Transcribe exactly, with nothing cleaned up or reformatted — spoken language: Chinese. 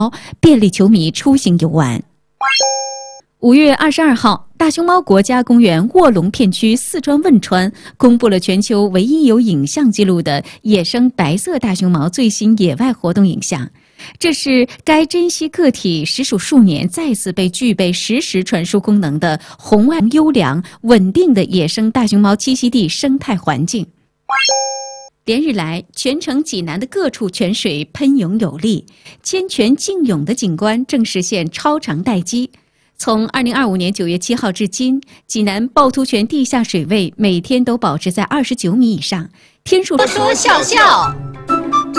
便利球迷出行游玩。五月二十二号，大熊猫国家公园卧龙片区四川汶川公布了全球唯一有影像记录的野生白色大熊猫最新野外活动影像。这是该珍稀个体实属数年再次被具备实时传输功能的红外优良、稳定的野生大熊猫栖息地生态环境。连日来，全城济南的各处泉水喷涌有力，千泉竞涌的景观正实现超长待机。从二零二五年九月七号至今，济南趵突泉地下水位每天都保持在二十九米以上，天数说说笑笑。